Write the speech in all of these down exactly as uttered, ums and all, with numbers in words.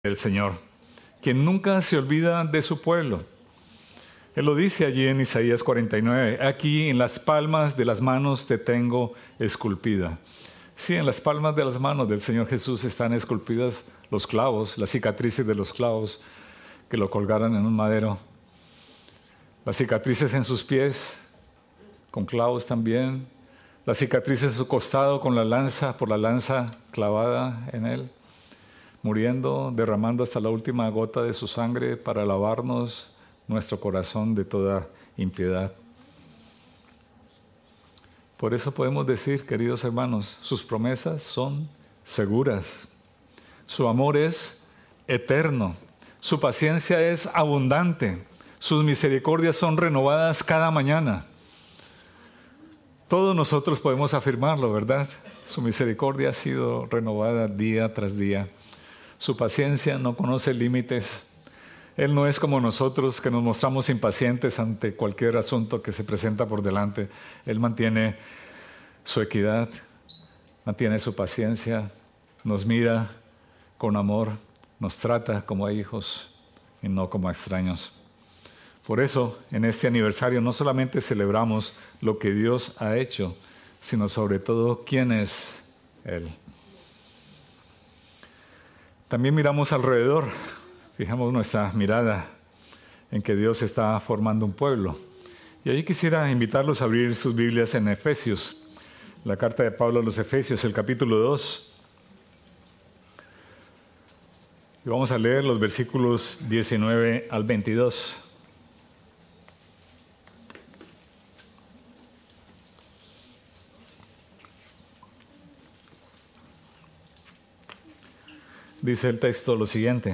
del Señor, quien nunca se olvida de su pueblo. Él lo dice allí en Isaías cuarenta y nueve, aquí en las palmas de las manos te tengo esculpida. Sí, en las palmas de las manos del Señor Jesús están esculpidas los clavos, las cicatrices de los clavos que lo colgaron en un madero. Las cicatrices en sus pies, con clavos también. Las cicatrices en su costado con la lanza, por la lanza clavada en él. Muriendo, derramando hasta la última gota de su sangre para lavarnos nuestro corazón de toda impiedad. Por eso podemos decir, queridos hermanos, sus promesas son seguras. Su amor es eterno. Su paciencia es abundante. Sus misericordias son renovadas cada mañana. Todos nosotros podemos afirmarlo, ¿verdad? Su misericordia ha sido renovada día tras día. Su paciencia no conoce límites. Él no es como nosotros que nos mostramos impacientes ante cualquier asunto que se presenta por delante. Él mantiene su equidad, mantiene su paciencia, nos mira con amor, nos trata como a hijos y no como a extraños. Por eso, en este aniversario no solamente celebramos lo que Dios ha hecho, sino sobre todo quién es Él. También miramos alrededor, fijamos nuestra mirada en que Dios está formando un pueblo. Y ahí quisiera invitarlos a abrir sus Biblias en Efesios, la carta de Pablo a los Efesios, el capítulo dos. Y vamos a leer los versículos diecinueve al veintidós. Dice el texto lo siguiente: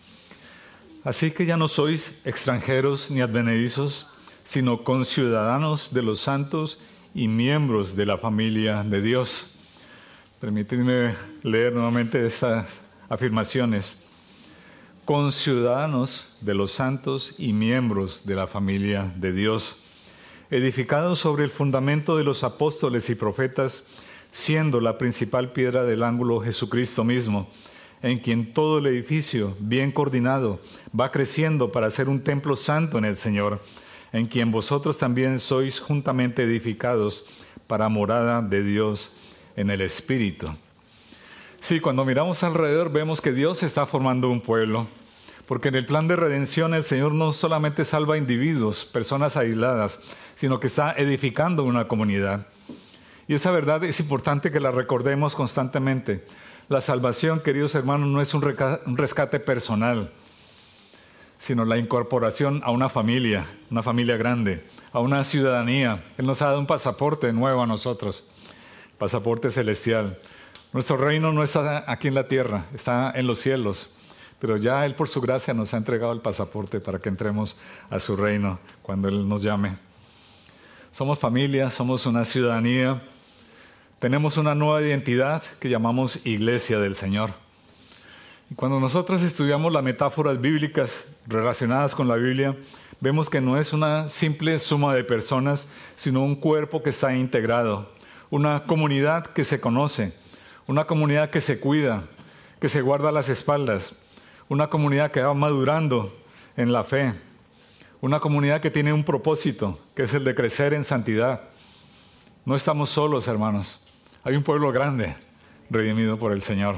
así que ya no sois extranjeros ni advenedizos, sino conciudadanos de los santos y miembros de la familia de Dios. Permitidme leer nuevamente estas afirmaciones. Conciudadanos de los santos y miembros de la familia de Dios, edificados sobre el fundamento de los apóstoles y profetas, siendo la principal piedra del ángulo Jesucristo mismo, en quien todo el edificio, bien coordinado, va creciendo para ser un templo santo en el Señor, en quien vosotros también sois juntamente edificados para morada de Dios en el Espíritu. Sí, cuando miramos alrededor vemos que Dios está formando un pueblo, porque en el plan de redención el Señor no solamente salva individuos, personas aisladas, sino que está edificando una comunidad. Y esa verdad es importante que la recordemos constantemente. La salvación, queridos hermanos, no es un rescate personal, sino la incorporación a una familia, una familia grande, a una ciudadanía. Él nos ha dado un pasaporte nuevo a nosotros, pasaporte celestial. Nuestro reino no está aquí en la tierra, está en los cielos, pero ya Él por su gracia nos ha entregado el pasaporte para que entremos a su reino cuando Él nos llame. Somos familia, somos una ciudadanía. Tenemos una nueva identidad que llamamos Iglesia del Señor. Y cuando nosotros estudiamos las metáforas bíblicas relacionadas con la Biblia, vemos que no es una simple suma de personas, sino un cuerpo que está integrado, una comunidad que se conoce, una comunidad que se cuida, que se guarda las espaldas, una comunidad que va madurando en la fe, una comunidad que tiene un propósito, que es el de crecer en santidad. No estamos solos, hermanos. Hay un pueblo grande, redimido por el Señor.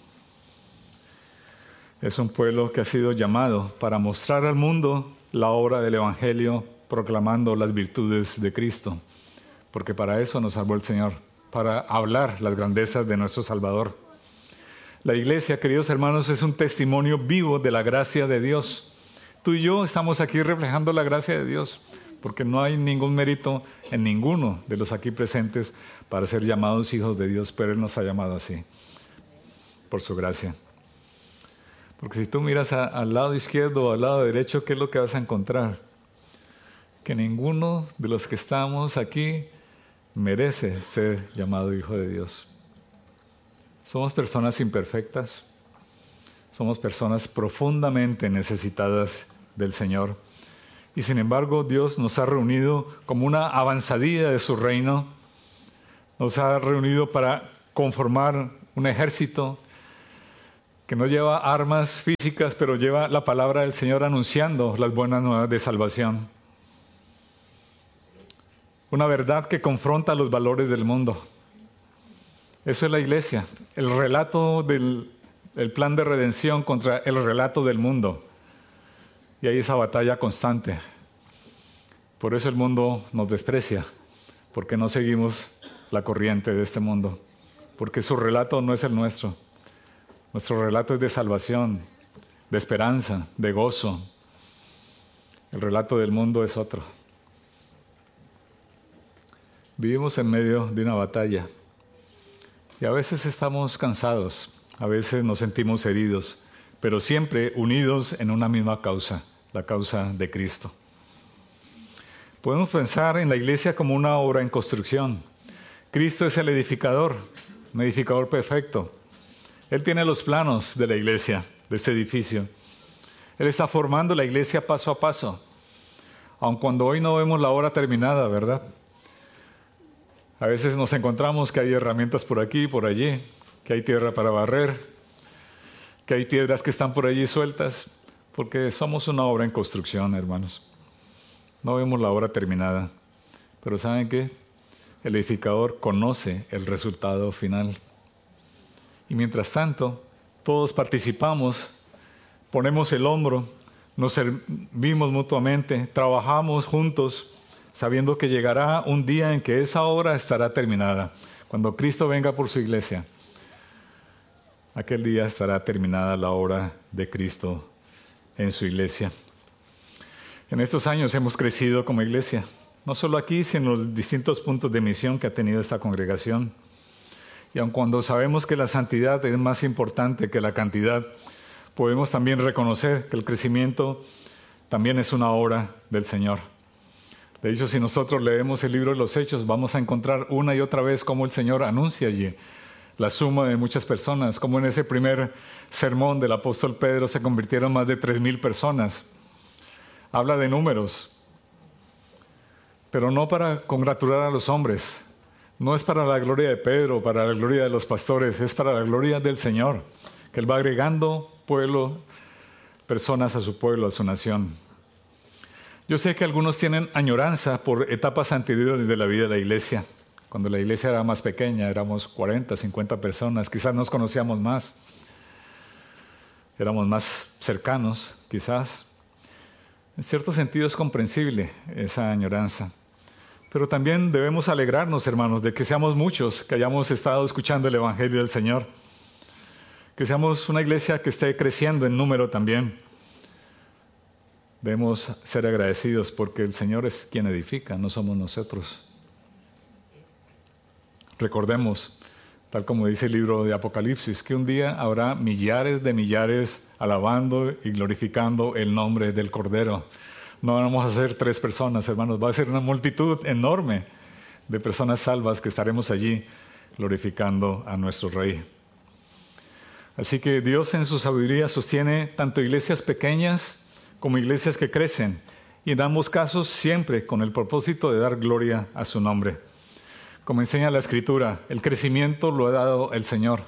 Es un pueblo que ha sido llamado para mostrar al mundo la obra del Evangelio, proclamando las virtudes de Cristo. Porque para eso nos salvó el Señor, para hablar las grandezas de nuestro Salvador. La iglesia, queridos hermanos, es un testimonio vivo de la gracia de Dios. Tú y yo estamos aquí reflejando la gracia de Dios, porque no hay ningún mérito en ninguno de los aquí presentes para ser llamados hijos de Dios, pero Él nos ha llamado así, por su gracia. Porque si tú miras a, al lado izquierdo o al lado derecho, ¿qué es lo que vas a encontrar? Que ninguno de los que estamos aquí merece ser llamado hijo de Dios. Somos personas imperfectas, somos personas profundamente necesitadas del Señor. Y sin embargo, Dios nos ha reunido como una avanzadilla de su reino. Nos ha reunido para conformar un ejército que no lleva armas físicas, pero lleva la palabra del Señor anunciando las buenas nuevas de salvación. Una verdad que confronta los valores del mundo. Eso es la iglesia, el relato del el plan de redención contra el relato del mundo. Y hay esa batalla constante. Por eso el mundo nos desprecia, porque no seguimos la corriente de este mundo, porque su relato no es el nuestro. Nuestro relato es de salvación, de esperanza, de gozo. El relato del mundo es otro. Vivimos en medio de una batalla y a veces estamos cansados, a veces nos sentimos heridos, pero siempre unidos en una misma causa, la causa de Cristo. Podemos pensar en la iglesia como una obra en construcción. Cristo es el edificador, un edificador perfecto. Él tiene los planos de la iglesia, de este edificio. Él está formando la iglesia paso a paso, aun cuando hoy no vemos la obra terminada, ¿verdad? A veces nos encontramos que hay herramientas por aquí y por allí, que hay tierra para barrer, que hay piedras que están por allí sueltas, porque somos una obra en construcción, hermanos. No vemos la obra terminada, pero ¿saben qué? El edificador conoce el resultado final. Y mientras tanto, todos participamos, ponemos el hombro, nos servimos mutuamente, trabajamos juntos, sabiendo que llegará un día en que esa obra estará terminada. Cuando Cristo venga por su iglesia, aquel día estará terminada la obra de Cristo en su iglesia. En estos años hemos crecido como iglesia, no solo aquí, sino en los distintos puntos de misión que ha tenido esta congregación. Y aun cuando sabemos que la santidad es más importante que la cantidad, podemos también reconocer que el crecimiento también es una obra del Señor. De hecho, si nosotros leemos el libro de los Hechos, vamos a encontrar una y otra vez cómo el Señor anuncia allí la suma de muchas personas, como en ese primer sermón del apóstol Pedro se convirtieron más de tres mil personas. Habla de números, pero no para congratular a los hombres. No es para la gloria de Pedro, para la gloria de los pastores, es para la gloria del Señor, que Él va agregando pueblo, personas a su pueblo, a su nación. Yo sé que algunos tienen añoranza por etapas anteriores de la vida de la iglesia. Cuando la iglesia era más pequeña, éramos cuarenta, cincuenta personas, quizás nos conocíamos más, éramos más cercanos, quizás. En cierto sentido es comprensible esa añoranza. Pero también debemos alegrarnos, hermanos, de que seamos muchos, que hayamos estado escuchando el Evangelio del Señor. Que seamos una iglesia que esté creciendo en número también. Debemos ser agradecidos porque el Señor es quien edifica, no somos nosotros. Recordemos, tal como dice el libro de Apocalipsis, que un día habrá millares de millares alabando y glorificando el nombre del Cordero. No vamos a ser tres personas, hermanos, va a ser una multitud enorme de personas salvas que estaremos allí glorificando a nuestro Rey. Así que Dios en su sabiduría sostiene tanto iglesias pequeñas como iglesias que crecen, y en ambos casos siempre con el propósito de dar gloria a su nombre. Como enseña la Escritura, el crecimiento lo ha dado el Señor.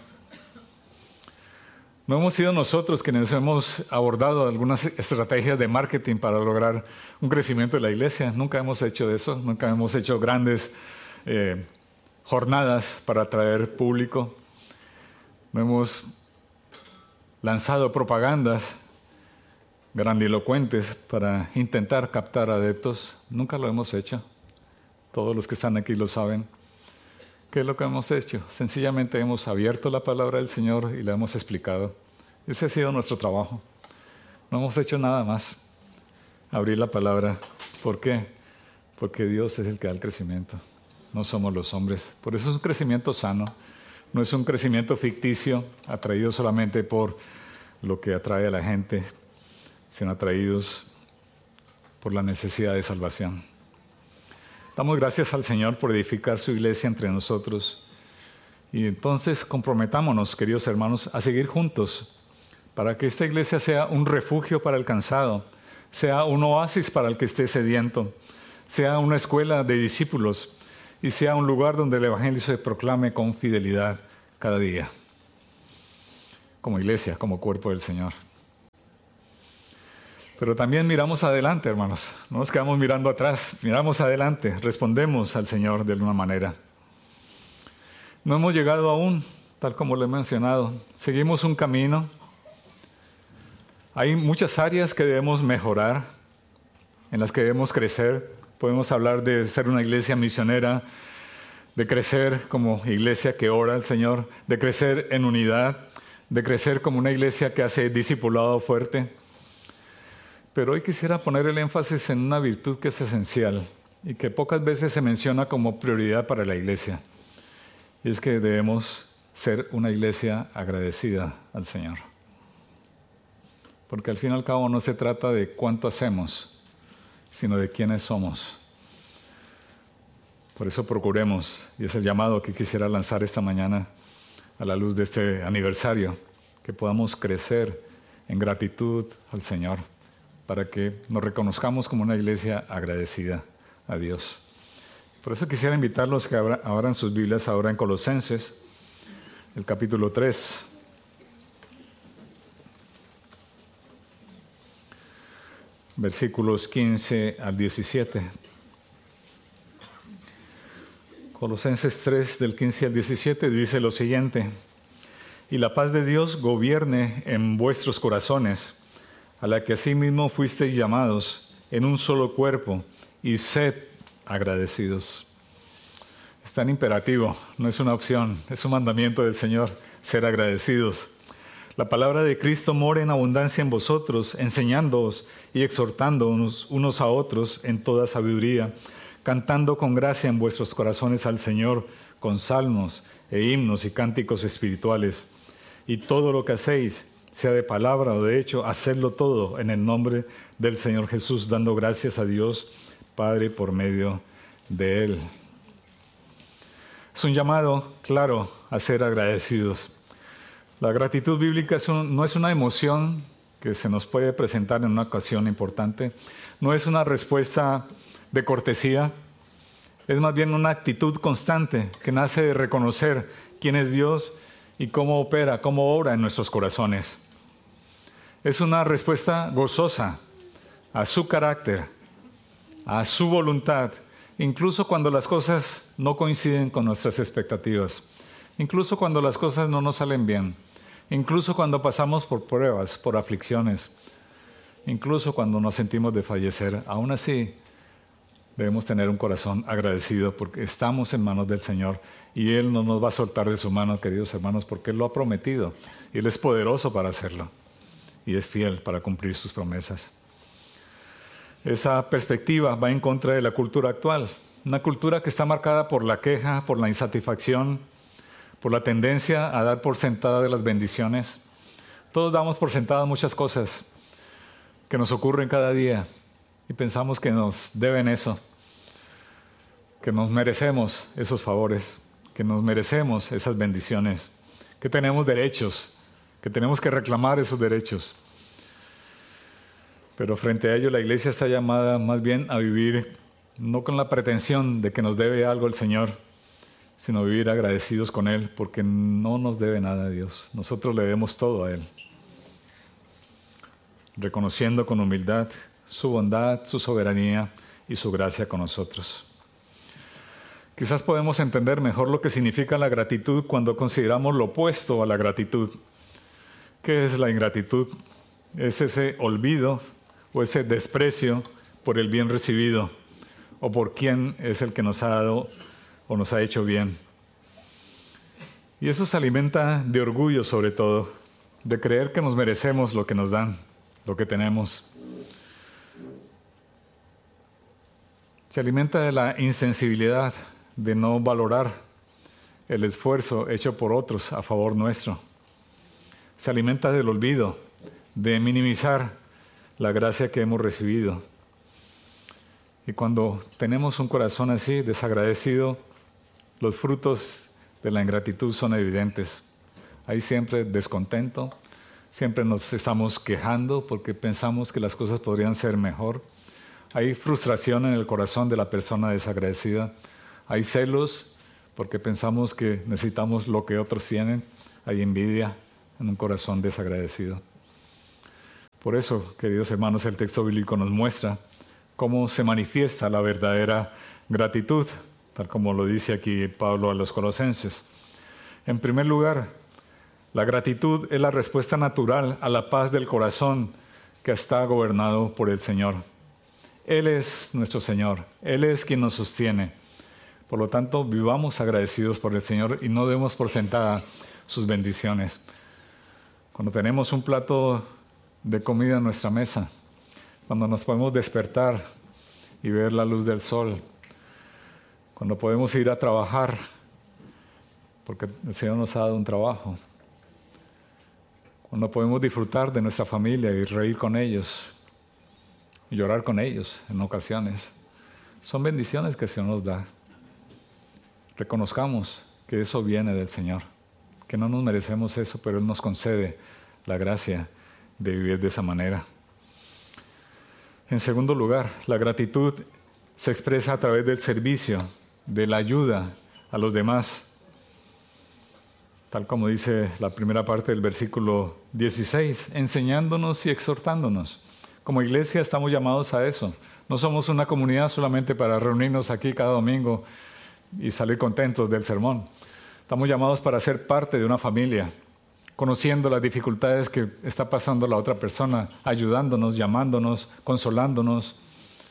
No hemos sido nosotros quienes hemos abordado algunas estrategias de marketing para lograr un crecimiento de la iglesia. Nunca hemos hecho eso, nunca hemos hecho grandes eh, jornadas para atraer público. No hemos lanzado propagandas grandilocuentes para intentar captar adeptos. Nunca lo hemos hecho. Todos los que están aquí lo saben. ¿Qué es lo que hemos hecho? Sencillamente hemos abierto la palabra del Señor y la hemos explicado. Ese ha sido nuestro trabajo. No hemos hecho nada más. Abrir la palabra. ¿Por qué? Porque Dios es el que da el crecimiento. No somos los hombres. Por eso es un crecimiento sano. No es un crecimiento ficticio, atraído solamente por lo que atrae a la gente, sino atraídos por la necesidad de salvación. Damos gracias al Señor por edificar su iglesia entre nosotros. Y entonces comprometámonos, queridos hermanos, a seguir juntos para que esta iglesia sea un refugio para el cansado, sea un oasis para el que esté sediento, sea una escuela de discípulos y sea un lugar donde el Evangelio se proclame con fidelidad cada día. como iglesia, como cuerpo del Señor. Pero también miramos adelante, hermanos. No nos quedamos mirando atrás, miramos adelante, respondemos al Señor de alguna manera. No hemos llegado aún, tal como lo he mencionado. Seguimos un camino. Hay muchas áreas que debemos mejorar, en las que debemos crecer. Podemos hablar de ser una iglesia misionera, de crecer como iglesia que ora al Señor, de crecer en unidad, de crecer como una iglesia que hace discipulado fuerte. Pero hoy quisiera poner el énfasis en una virtud que es esencial y que pocas veces se menciona como prioridad para la iglesia. Y es que debemos ser una iglesia agradecida al Señor. Porque al fin y al cabo no se trata de cuánto hacemos, sino de quiénes somos. Por eso procuremos, y es el llamado que quisiera lanzar esta mañana a la luz de este aniversario, que podamos crecer en gratitud al Señor, para que nos reconozcamos como una iglesia agradecida a Dios. Por eso quisiera invitarlos que abran sus Biblias ahora en Colosenses, el capítulo tres. Versículos quince al diecisiete. Colosenses tres, del quince al diecisiete, dice lo siguiente: y la paz de Dios gobierne en vuestros corazones, a la que asimismo fuisteis llamados en un solo cuerpo, y sed agradecidos. Es tan imperativo, no es una opción, es un mandamiento del Señor, ser agradecidos. La palabra de Cristo mora en abundancia en vosotros, enseñándoos y exhortándonos unos a otros en toda sabiduría, cantando con gracia en vuestros corazones al Señor, con salmos e himnos y cánticos espirituales. Y todo lo que hacéis, sea de palabra o de hecho, hacedlo todo en el nombre del Señor Jesús, dando gracias a Dios Padre por medio de Él. Es un llamado claro a ser agradecidos. La gratitud bíblica es un, no es una emoción que se nos puede presentar en una ocasión importante, no es una respuesta de cortesía, es más bien una actitud constante que nace de reconocer quién es Dios y cómo opera, cómo obra en nuestros corazones. Es una respuesta gozosa a su carácter, a su voluntad, incluso cuando las cosas no coinciden con nuestras expectativas, incluso cuando las cosas no nos salen bien, incluso cuando pasamos por pruebas, por aflicciones, incluso cuando nos sentimos de fallecer. Aún así, debemos tener un corazón agradecido porque estamos en manos del Señor y Él no nos va a soltar de su mano, queridos hermanos, porque Él lo ha prometido y Él es poderoso para hacerlo y es fiel para cumplir sus promesas. Esa perspectiva va en contra de la cultura actual, una cultura que está marcada por la queja, por la insatisfacción, por la tendencia a dar por sentada de las bendiciones. Todos damos por sentadas muchas cosas que nos ocurren cada día y pensamos que nos deben eso, que nos merecemos esos favores, que nos merecemos esas bendiciones, que tenemos derechos, que tenemos que reclamar esos derechos. Pero frente a ello la iglesia está llamada más bien a vivir no con la pretensión de que nos debe algo el Señor, sino vivir agradecidos con Él, porque no nos debe nada a Dios. Nosotros le debemos todo a Él. Reconociendo con humildad su bondad, su soberanía y su gracia con nosotros. Quizás podemos entender mejor lo que significa la gratitud cuando consideramos lo opuesto a la gratitud. ¿Qué es la ingratitud? Es ese olvido o ese desprecio por el bien recibido o por quién es el que nos ha dado o nos ha hecho bien. Y eso se alimenta de orgullo sobre todo, de creer que nos merecemos lo que nos dan, lo que tenemos. Se alimenta de la insensibilidad, de no valorar el esfuerzo hecho por otros a favor nuestro. Se alimenta del olvido, de minimizar la gracia que hemos recibido. Y cuando tenemos un corazón así, desagradecido, los frutos de la ingratitud son evidentes. Hay siempre descontento, siempre nos estamos quejando porque pensamos que las cosas podrían ser mejor. Hay frustración en el corazón de la persona desagradecida. Hay celos porque pensamos que necesitamos lo que otros tienen. Hay envidia, en un corazón desagradecido. Por eso, queridos hermanos, el texto bíblico nos muestra cómo se manifiesta la verdadera gratitud, tal como lo dice aquí Pablo a los Colosenses. En primer lugar, la gratitud es la respuesta natural a la paz del corazón que está gobernado por el Señor. Él es nuestro Señor, Él es quien nos sostiene. Por lo tanto, vivamos agradecidos por el Señor y no demos por sentada sus bendiciones. Cuando tenemos un plato de comida en nuestra mesa, cuando nos podemos despertar y ver la luz del sol, cuando podemos ir a trabajar, porque el Señor nos ha dado un trabajo, cuando podemos disfrutar de nuestra familia y reír con ellos, y llorar con ellos en ocasiones, son bendiciones que el Señor nos da. Reconozcamos que eso viene del Señor, que no nos merecemos eso, pero Él nos concede la gracia de vivir de esa manera. En segundo lugar, la gratitud se expresa a través del servicio, de la ayuda a los demás. Tal como dice la primera parte del versículo dieciséis, enseñándonos y exhortándonos. Como iglesia estamos llamados a eso. No somos una comunidad solamente para reunirnos aquí cada domingo y salir contentos del sermón. Estamos llamados para ser parte de una familia, conociendo las dificultades que está pasando la otra persona, ayudándonos, llamándonos, consolándonos,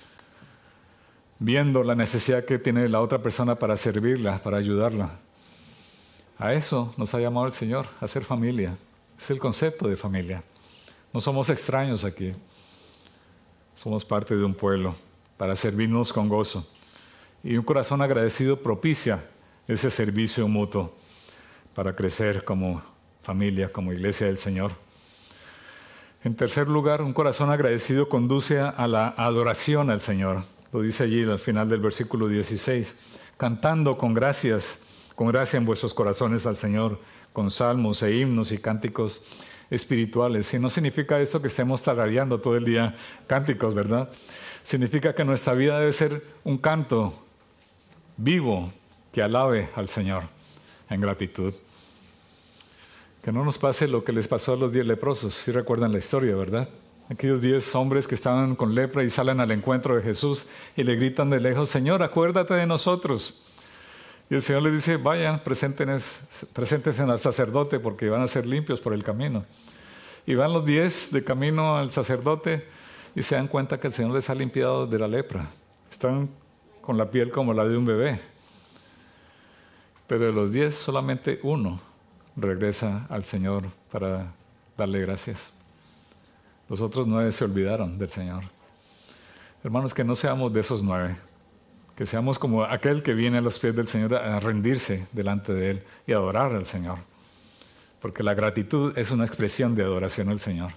viendo la necesidad que tiene la otra persona para servirla, para ayudarla. A eso nos ha llamado el Señor, a ser familia. Es el concepto de familia. No somos extraños aquí. Somos parte de un pueblo para servirnos con gozo. Y un corazón agradecido propicia ese servicio mutuo para crecer como familia, como iglesia del Señor. En tercer lugar, un corazón agradecido conduce a la adoración al Señor. Lo dice allí al final del versículo dieciséis. Cantando con gracias, con gracia en vuestros corazones al Señor, con salmos e himnos y cánticos espirituales. Y no significa esto que estemos tarareando todo el día cánticos, ¿verdad? Significa que nuestra vida debe ser un canto vivo que alabe al Señor en gratitud. Que no nos pase lo que les pasó a los diez leprosos, si recuerdan la historia, ¿verdad? Aquellos diez hombres que estaban con lepra y salen al encuentro de Jesús y le gritan de lejos, Señor, acuérdate de nosotros. Y el Señor les dice, vayan, preséntense al sacerdote porque van a ser limpios por el camino. Y van los diez de camino al sacerdote y se dan cuenta que el Señor les ha limpiado de la lepra. Están con la piel como la de un bebé. Pero de los diez, solamente uno regresa al Señor para darle gracias. Los otros nueve se olvidaron del Señor. Hermanos, que no seamos de esos nueve. Que seamos como aquel que viene a los pies del Señor a rendirse delante de Él y adorar al Señor. Porque la gratitud es una expresión de adoración al Señor.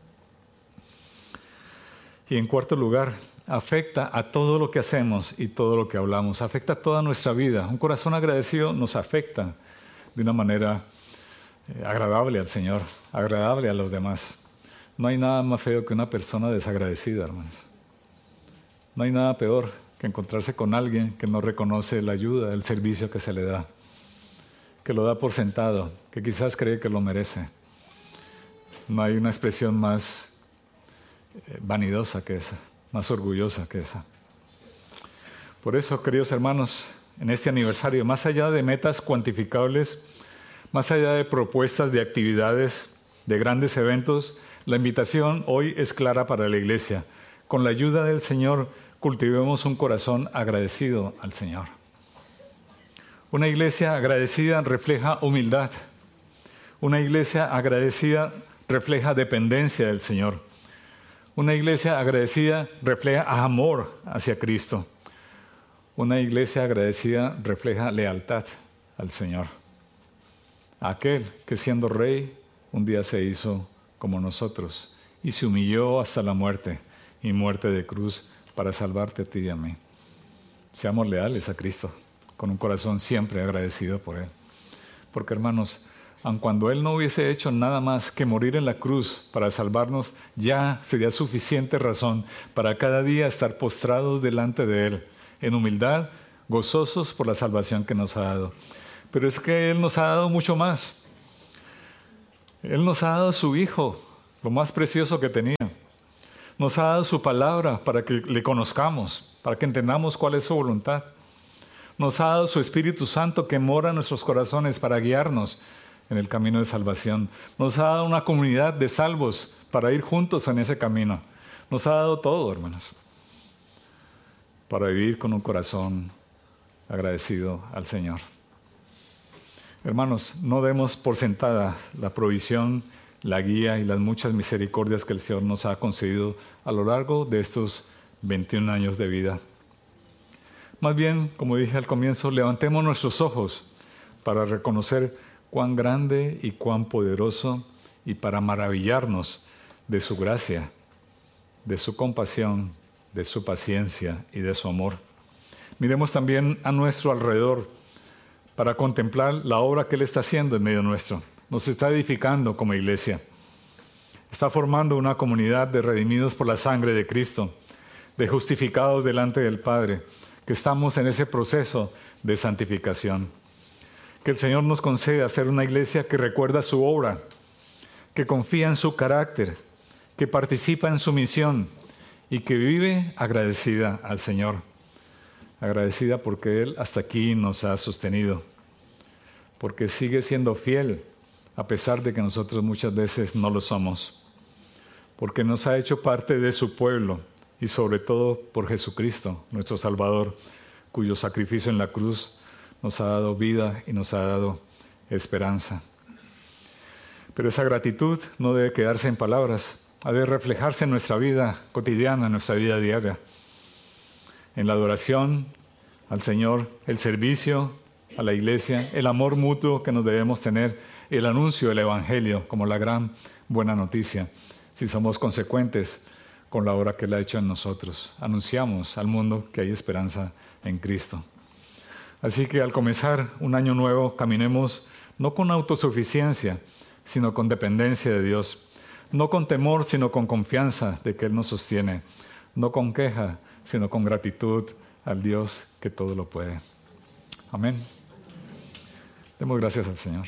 Y en cuarto lugar, afecta a todo lo que hacemos y todo lo que hablamos. Afecta a toda nuestra vida. Un corazón agradecido nos afecta de una manera eh, agradable al Señor, agradable a los demás. No hay nada más feo que una persona desagradecida, hermanos. No hay nada peor que encontrarse con alguien que no reconoce la ayuda, el servicio que se le da, que lo da por sentado, que quizás cree que lo merece. No hay una expresión más eh, vanidosa que esa, más orgullosa que esa. Por eso, queridos hermanos, en este aniversario, más allá de metas cuantificables, más allá de propuestas de actividades, de grandes eventos, la invitación hoy es clara para la iglesia. Con la ayuda del Señor, cultivemos un corazón agradecido al Señor. Una iglesia agradecida refleja humildad. Una iglesia agradecida refleja dependencia del Señor. Una iglesia agradecida refleja amor hacia Cristo. Una iglesia agradecida refleja lealtad al Señor. Aquel que siendo rey, un día se hizo como nosotros y se humilló hasta la muerte y muerte de cruz para salvarte a ti y a mí. Seamos leales a Cristo, con un corazón siempre agradecido por Él. Porque, hermanos, aun cuando Él no hubiese hecho nada más que morir en la cruz para salvarnos, ya sería suficiente razón para cada día estar postrados delante de Él, en humildad, gozosos por la salvación que nos ha dado. Pero es que Él nos ha dado mucho más. Él nos ha dado su Hijo, lo más precioso que tenía. Nos ha dado su palabra para que le conozcamos, para que entendamos cuál es su voluntad. Nos ha dado su Espíritu Santo que mora en nuestros corazones para guiarnos en el camino de salvación. Nos ha dado una comunidad de salvos para ir juntos en ese camino. Nos ha dado todo, hermanos, para vivir con un corazón agradecido al Señor. Hermanos, no demos por sentada la provisión, la guía y las muchas misericordias que el Señor nos ha concedido a lo largo de estos veintiún años de vida. Más bien, como dije al comienzo, levantemos nuestros ojos para reconocer cuán grande y cuán poderoso y para maravillarnos de su gracia, de su compasión, de su paciencia y de su amor. Miremos también a nuestro alrededor para contemplar la obra que Él está haciendo en medio nuestro. Nos está edificando como iglesia. Está formando una comunidad de redimidos por la sangre de Cristo, de justificados delante del Padre, que estamos en ese proceso de santificación. Que el Señor nos conceda ser una iglesia que recuerda su obra, que confía en su carácter, que participa en su misión y que vive agradecida al Señor. Agradecida porque Él hasta aquí nos ha sostenido, porque sigue siendo fiel a pesar de que nosotros muchas veces no lo somos, porque nos ha hecho parte de su pueblo y sobre todo por Jesucristo, nuestro Salvador, cuyo sacrificio en la cruz nos ha dado vida y nos ha dado esperanza. Pero esa gratitud no debe quedarse en palabras, ha de reflejarse en nuestra vida cotidiana, en nuestra vida diaria, en la adoración al Señor, el servicio a la iglesia, el amor mutuo que nos debemos tener, el anuncio del Evangelio como la gran buena noticia, si somos consecuentes con la obra que Él ha hecho en nosotros. Anunciamos al mundo que hay esperanza en Cristo. Así que al comenzar un año nuevo, caminemos no con autosuficiencia, sino con dependencia de Dios. No con temor, sino con confianza de que Él nos sostiene. No con queja, sino con gratitud al Dios que todo lo puede. Amén. Demos gracias al Señor.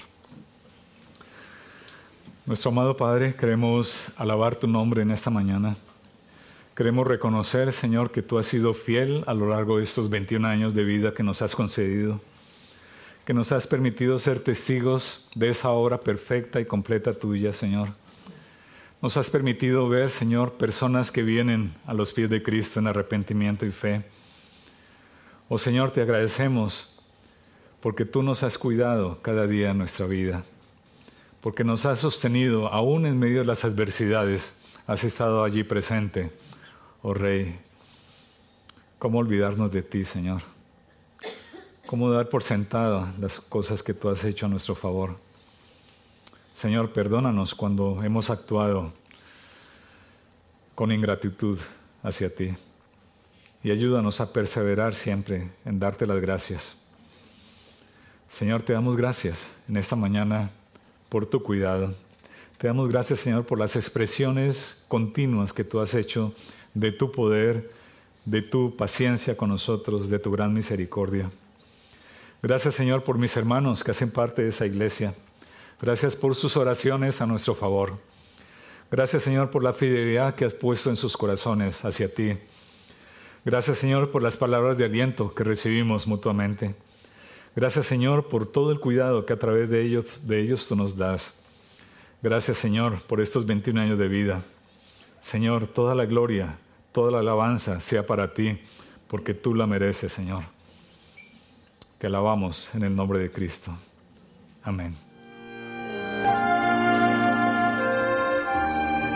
Nuestro amado Padre, queremos alabar tu nombre en esta mañana. Queremos reconocer, Señor, que tú has sido fiel a lo largo de estos veintiún años de vida que nos has concedido, que nos has permitido ser testigos de esa obra perfecta y completa tuya, Señor. Nos has permitido ver, Señor, personas que vienen a los pies de Cristo en arrepentimiento y fe. Oh Señor, te agradecemos porque tú nos has cuidado cada día en nuestra vida, porque nos has sostenido aún en medio de las adversidades. Has estado allí presente, oh Rey. ¿Cómo olvidarnos de ti, Señor? ¿Cómo dar por sentado las cosas que tú has hecho a nuestro favor? Señor, perdónanos cuando hemos actuado con ingratitud hacia ti y ayúdanos a perseverar siempre en darte las gracias. Señor, te damos gracias en esta mañana por tu cuidado. Te damos gracias, Señor, por las expresiones continuas que tú has hecho de tu poder, de tu paciencia con nosotros, de tu gran misericordia. Gracias, Señor, por mis hermanos que hacen parte de esa iglesia. Gracias por sus oraciones a nuestro favor. Gracias, Señor, por la fidelidad que has puesto en sus corazones hacia ti. Gracias, Señor, por las palabras de aliento que recibimos mutuamente. Gracias, Señor, por todo el cuidado que a través de ellos, de ellos tú nos das. Gracias, Señor, por estos veintiún años de vida. Señor, toda la gloria, toda la alabanza sea para ti, porque tú la mereces, Señor. Te alabamos en el nombre de Cristo. Amén.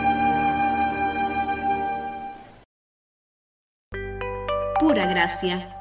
Pura gracia.